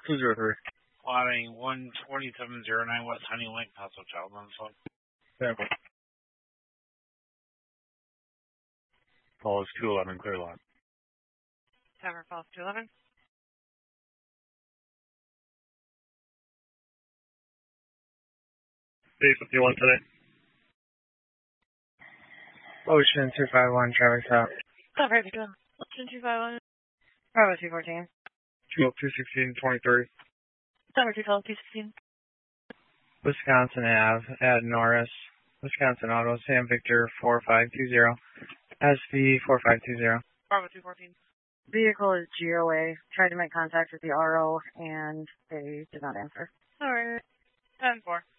203. Plotting 12709 West Honey Lake, Paso Child on the phone. Sample. Falls 211, clear lot. Tower Falls 211. Day 51 today. Ocean 251, traffic stop. Stop right between Ocean 251. Bravo 214. 216, 23. Tower 212, 216. Wisconsin Ave at Norris. Wisconsin Auto, Sam Victor 4520. SV 4520. Bravo 214. Vehicle is GOA. Tried to make contact with the RO and they did not answer. Alright. 10-4.